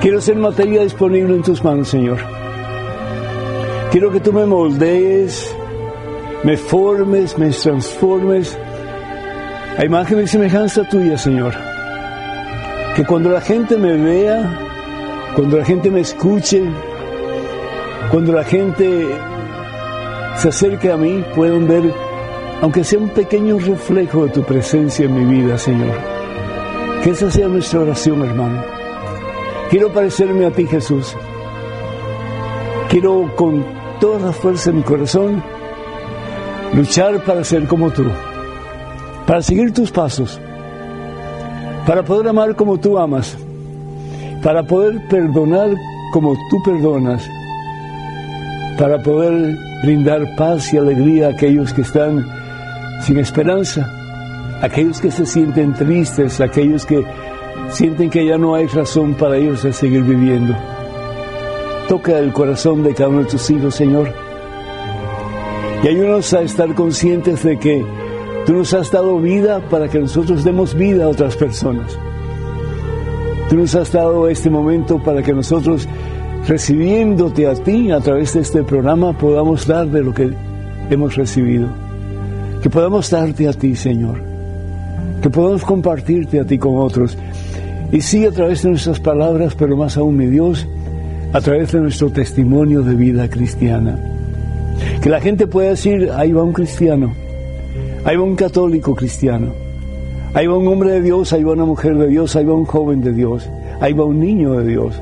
Quiero ser materia disponible en tus manos, Señor. Quiero que tú me moldees, me formes, me transformes a imagen y semejanza tuya, Señor. Que cuando la gente me vea, cuando la gente me escuche, cuando la gente se acerque a mí, puedan ver, aunque sea un pequeño reflejo de tu presencia en mi vida, Señor. Que esa sea nuestra oración, hermano. Quiero parecerme a ti, Jesús. Quiero con toda la fuerza de mi corazón luchar para ser como tú, para seguir tus pasos, para poder amar como tú amas, para poder perdonar como tú perdonas, para poder brindar paz y alegría a aquellos que están sin esperanza, aquellos que se sienten tristes, aquellos que sienten que ya no hay razón para ellos de seguir viviendo. Toca el corazón de cada uno de tus hijos, Señor, y ayúdanos a estar conscientes de que tú nos has dado vida para que nosotros demos vida a otras personas. Tú nos has dado este momento para que nosotros, recibiéndote a ti a través de este programa, podamos dar de lo que hemos recibido. Que podamos darte a ti, Señor. Que podamos compartirte a ti con otros. Y sí, a través de nuestras palabras, pero más aún, mi Dios, a través de nuestro testimonio de vida cristiana. Que la gente pueda decir, ahí va un cristiano, ahí va un católico cristiano, ahí va un hombre de Dios, ahí va una mujer de Dios, ahí va un joven de Dios, ahí va un niño de Dios.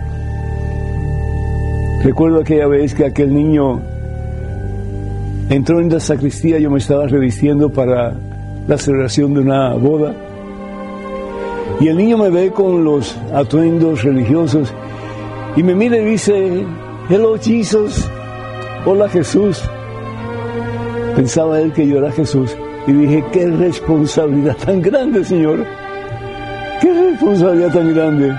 Recuerdo aquella vez que aquel niño entró en la sacristía, yo me estaba revistiendo para la celebración de una boda, y el niño me ve con los atuendos religiosos y me mira y dice, hello Jesus, hola Jesús. Pensaba él que yo era Jesús y dije, qué responsabilidad tan grande, Señor, qué responsabilidad tan grande.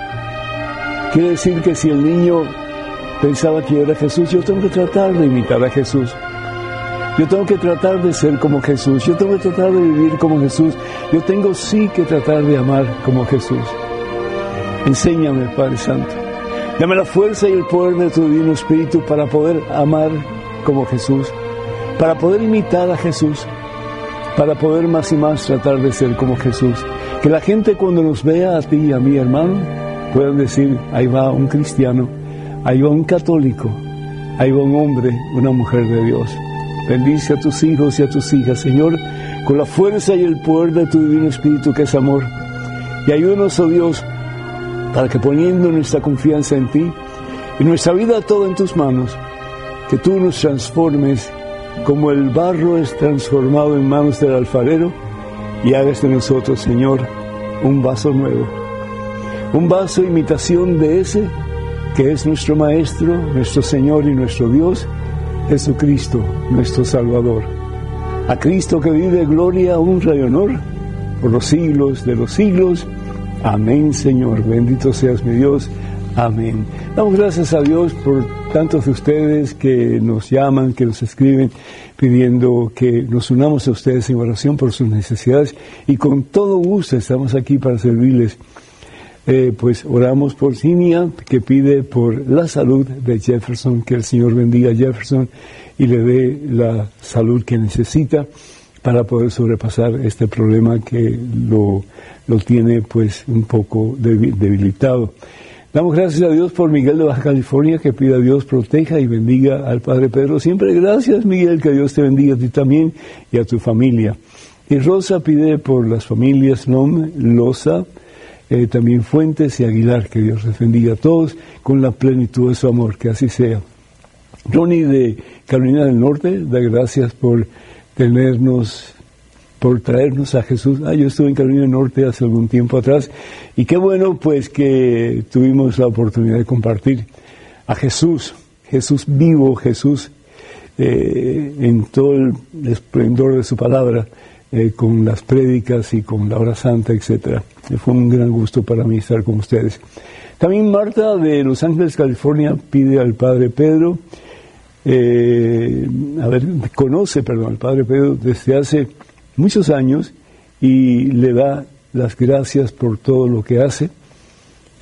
Quiere decir que si el niño pensaba que yo era Jesús, yo tengo que tratar de imitar a Jesús. Yo tengo que tratar de ser como Jesús. Yo tengo que tratar de vivir como Jesús. Yo tengo sí que tratar de amar como Jesús. Enséñame, Padre Santo. Dame la fuerza y el poder de tu Divino Espíritu para poder amar como Jesús, para poder imitar a Jesús, para poder más y más tratar de ser como Jesús. Que la gente cuando nos vea a ti y a mi hermano, puedan decir, ahí va un cristiano, ahí va un católico, ahí va un hombre, una mujer de Dios. Bendice a tus hijos y a tus hijas, Señor, con la fuerza y el poder de tu Divino Espíritu, que es amor. Y ayúdanos, oh Dios, para que poniendo nuestra confianza en ti y nuestra vida toda en tus manos, que tú nos transformes como el barro es transformado en manos del alfarero, y hagas de nosotros, Señor, un vaso nuevo, un vaso imitación de ese que es nuestro Maestro, nuestro Señor y nuestro Dios, Jesucristo, nuestro Salvador. A Cristo que vive gloria, honra y honor por los siglos de los siglos. Amén, Señor. Bendito seas, mi Dios. Amén. Damos gracias a Dios por tantos de ustedes que nos llaman, que nos escriben, pidiendo que nos unamos a ustedes en oración por sus necesidades. Y con todo gusto estamos aquí para servirles. Pues oramos por Cinia, que pide por la salud de Jefferson, que el Señor bendiga a Jefferson y le dé la salud que necesita para poder sobrepasar este problema que lo tiene pues un poco debilitado. Damos gracias a Dios por Miguel de Baja California, que pide a Dios proteja y bendiga al Padre Pedro. Siempre gracias, Miguel, que Dios te bendiga a ti también y a tu familia. Y Rosa pide por las familias Nom, Loza, también Fuentes y Aguilar, que Dios les bendiga a todos con la plenitud de su amor, que así sea. Ronnie de Carolina del Norte da gracias por traernos a Jesús. Yo estuve en Carolina del Norte hace algún tiempo atrás, y qué bueno pues que tuvimos la oportunidad de compartir a Jesús vivo, Jesús en todo el esplendor de su palabra, con las prédicas y con la hora santa, etcétera. Fue un gran gusto para mí estar con ustedes. También Marta de Los Ángeles, California, pide al Padre Pedro, conoce al Padre Pedro desde hace muchos años y le da las gracias por todo lo que hace.